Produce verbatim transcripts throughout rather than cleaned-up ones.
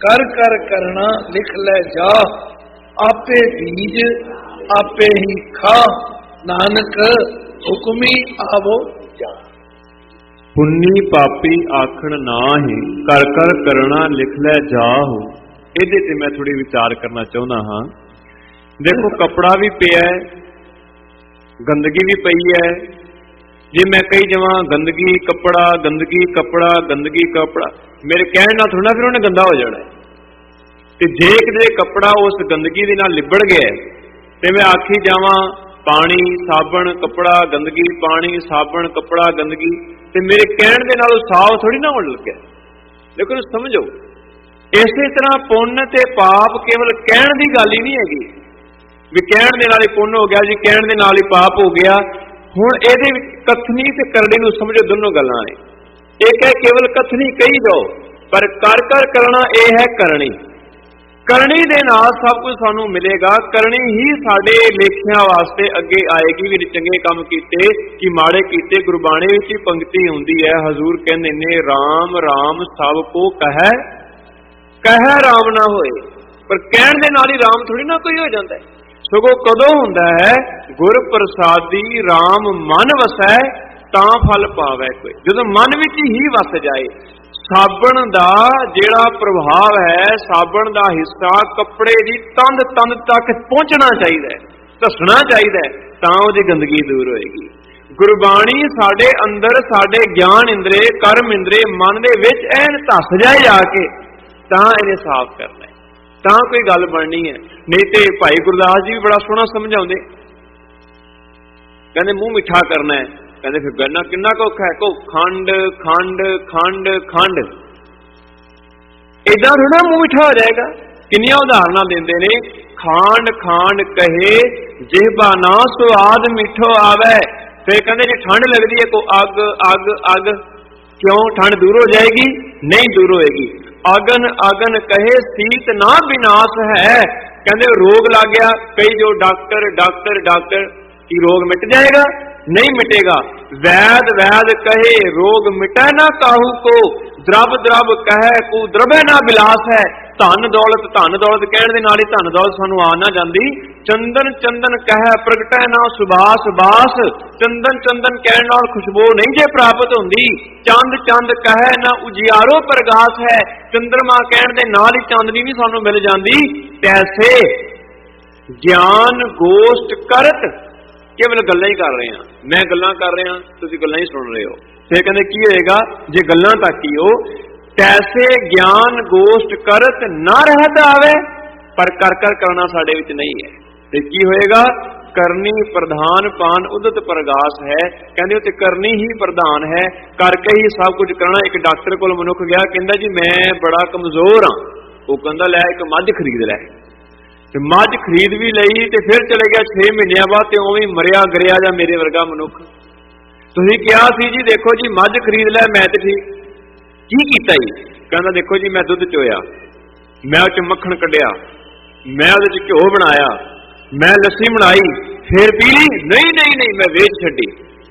कर कर करना लिख ले जा, आपे बीज आपे ही खा, नानक हुक्मी आवो जा। पुन्नी पापी आखण नाहि, कर कर करना लिख ले जाहु। ਇਹਦੇ ਤੇ मैं थोड़ी विचार करना चाहता हाँ। देखो कपड़ा भी पिया है, गंदगी भी पई है। जे मैं कही जावा गंदगी कपड़ा गंदगी कपड़ा गंदगी कपड़ा, मेरे कहने नाल थोड़ा फिर उन्हें गंदा हो जाना है। ते जे किते कपड़ा उस गंदगी दे नाल लिबड़ गया ते मैं आखी जावा पानी साबण कपड़ा गंदगी पानी साबण कपड़ा गंदगी, ते मेरे कहने दे नाल साफ थोड़ी ना होने लगे। लेकिन समझो इसे तरह पुण्य ते पाप केवल कहण दी गल ही नहीं हैगी भी कहण दे नाल ही पुण्य हो गया जी कहण दे नाल ही पाप हो गया। हुण इहदे विच कथनी ते करनी नूं समझो दोनों गल्लां ने। एक है केवल कथनी कही जाओ, पर कर कर करना यह है करनी। करनी दे नाल सब कुछ सानू मिलेगा। करनी ही साडे लेखिਆਂ वास्ते अगे आएगी भी चंगे काम कीते कि माड़े कीते। गुरबाणी विच ही पंक्ति हुंदी है, हजूर कहंदे ने राम राम सब को कहै कहै राम ना होए। पर कहण दे नाल ही राम थोड़ी ना कोई हो जाता है। सगों कदों हुंदा है गुर प्रसादी राम मन वसै तां फल पावै कोई, जदों मन विच ही वस जाए। साबण दा जिहड़ा प्रभाव है, साबण दा हिस्सा कपड़े दी तंद तंद तक पहुंचना चाहिए, धसना चाहिए, तां उहदी गंदगी दूर होएगी। गुरबाणी साडे अंदर साडे ज्ञान इंद्रे कर्म इंद्रे मन दे विच ऐन धस जाए जाके, तां इहने साफ करना है, तां कोई गल बननी है। नहीं तो भाई गुरदास जी भी बड़ा सोहना समझाउंदे, कहंदे मूँह मिठा करना है, कहंदे फिर गन्ना किन्ना को औखा है, को खंड खंड खंड खंड इदां थोड़ा मूँह मिठा हो जाएगा। किन्नियां उदाहरणां दिंदे ने, खांड खांड कहे जिहबा ना स्वाद मिठो आवे। फिर कहंदे जे ठंड लगदी है को अग अग अग, क्यों ठंड दूर हो जाएगी? नहीं दूर होएगी। अगन अगन कहे सीत ना विनाश है, कहंदे रोग लग गया, कई जो डॉक्टर डॉक्टर डॉक्टर की रोग मिट जाएगा? नहीं मिटेगा। वैद वैद कहे रोग मिटे ना काहू को, द्रव द्रव कहे को द्रवे ना विलास है। धन दौलत धन दौलत कहण दे नाल ही धन दौलत सानू आ ना जांदी। चंदन चंदन कहे प्रगटै ना सुबास बास, चंदन चंदन कहण नाल खुशबू नहीं जे प्राप्त हुंदी। चंद चंद कहे ना उजियारो प्रगास है, चंद्रमा कहण दे नाल ही चांदनी भी सानू मिल जांदी। तैसे ज्ञान गोष्ठ करत, केवल गल्लां ही कर रहे हैं, मैं गल्लां कर रहा तुसीं गल्लां ही सुन रहे हो। फिर कहंदे की होएगा जे गल्लां तक ही हो। तैसे ज्ञान गोष्ठ करत ना रहत आवे, पर कर कर करना साडे विच नहीं है। ते की होएगा? करनी प्रधान पान उदत प्रगास है, कहंदे ते करनी ही प्रधान है, करके ही सब कुछ करना। एक डॉक्टर कोल मनुख गया, कहंदा जी मैं बड़ा कमजोर हाँ, वो कहंदा लै एक मझ खरीद लै। ते मझ खरीद भी लई ते फिर चले गया छे महीनों बाद, ते उवें मरिया गरिया जा मेरे वर्गा मनुख। तुसीं कहा सी जी देखो जी मझ खरीद लै, मैं ते ठीक की कीता जी? कहंदा देखो जी मैं दुध चोया, मैं उस मक्खन कढ़िया, मैं उहदे च घिओ बनाया, मैं लस्सी बनाई, फिर पी ली? नहीं नहीं नहीं, मैं वेच छड्डी,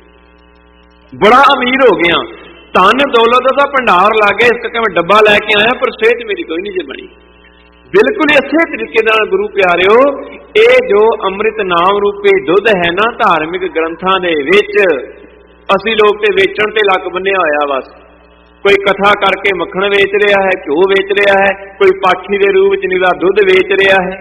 बड़ा अमीर हो गया, धन दौलत दा भंडार ला गया, इस करके मैं डब्बा लैके आया, पर सेहत मेरी कोई नहीं जे बनी। बिल्कुल इसे तरीके नाल गुरु प्यारिओ, ये जो अमृत नाम रूपी दुध है ना धार्मिक ग्रंथां दे विच, असीं लोग ते वेचण ते लक बन्निया होया। बस कोई कथा करके मक्खण वेच रहा है, घिओ वेच रहा है, कोई पाठी दे रूप च नीला दुध वेच रहा है,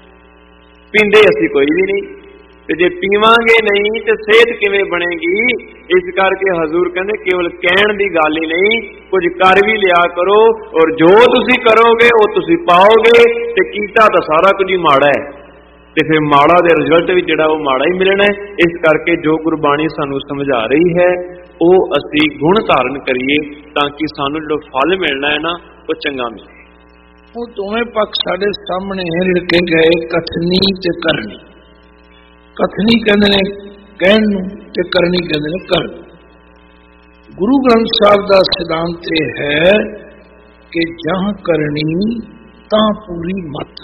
पींदे असीं कोई भी नहीं। ते जे पीवांगे नहीं तो सेहत किवें बनेगी? इस करके हजूर कहंदे केवल कहण दी गल ही नहीं, कुछ कर भी लिया करो, और जो तुसीं करोगे वो तुसीं पाओगे। ते कीता तां सारा कुछ ही माड़ा है, ते फिर माड़ा दे रिजल्ट भी जिहड़ा वो माड़ा ही मिलना है। इस करके जो गुरबाणी सानू समझा रही है वो असीं गुण धारण करिए, ताकि सानू जो फल मिलना है ना वो चंगा मिले। वो दोवें पक्ष साडे सामने लिखे गए, कथनी ते करनी। कथनी कहते ने कहण नूं ते करनी कहते ने करन। गुरु ग्रंथ साहब का सिद्धांत यह है कि जहां करनी तां पूरी मत।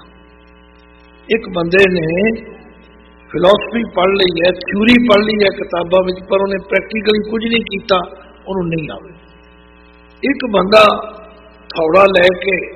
एक बंदे ने फिलोसफी पढ़ ली है, थ्योरी पढ़ ली है किताबों में, पर उन्हें प्रैक्टिकली कुछ नहीं किया, उन्होंने नहीं आवे। एक बंदा थौड़ा लैके